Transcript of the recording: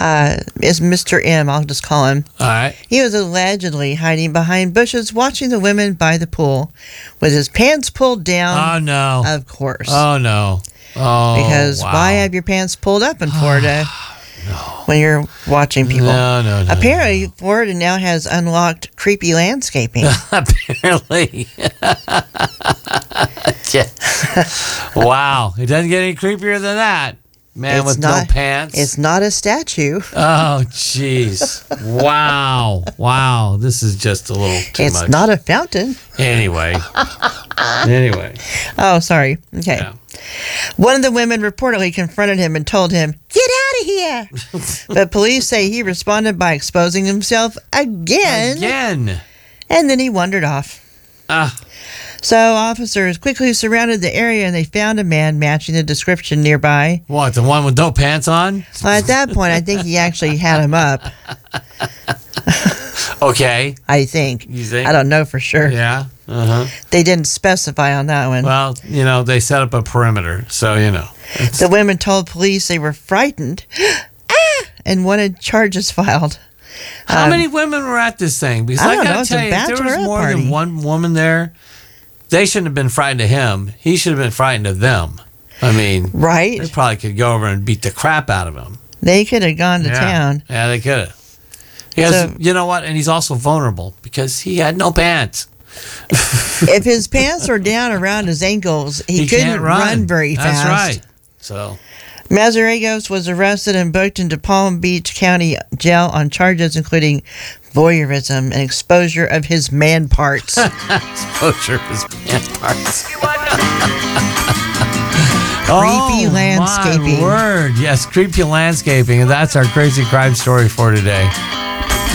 is Mr. M. I'll just call him. All right. He was allegedly hiding behind bushes watching the women by the pool with his pants pulled down. Oh, no. Of course. Oh, no. Oh, Because wow. why have your pants pulled up in Florida when you're watching people? No. Apparently, Florida now has unlocked creepy landscaping. Apparently. Yeah. Wow. It doesn't get any creepier than that. Man with no pants. It's not a statue. Oh, jeez. Wow. This is just a little too much. It's not a fountain. Anyway. Oh, sorry. Okay. Yeah. One of the women reportedly confronted him and told him, "Get out of here!" But police say he responded by exposing himself again. And then he wandered off. So officers quickly surrounded the area and they found a man matching the description nearby. What, the one with no pants on? Well, at that point, I think he actually had him up. Okay. I think. You think? I don't know for sure. Yeah. Uh-huh. They didn't specify on that one. Well, they set up a perimeter, so The women told police they were frightened and wanted charges filed. How many women were at this thing? Because I don't know. gotta It's a tell you, if there was bachelorette more party. than one woman there, they shouldn't have been frightened of him. He should have been frightened of them. I mean, right? They probably could go over and beat the crap out of him. They could have gone to town. Yeah, they could have. Because, you know what? And he's also vulnerable because he had no pants. If his pants were down around his ankles, he couldn't can't run very fast. That's right. So Mazariegos was arrested and booked into Palm Beach County Jail on charges including voyeurism and exposure of his man parts. Exposure of his man parts. Creepy landscaping. My word. Yes, creepy landscaping. And that's our crazy crime story for today.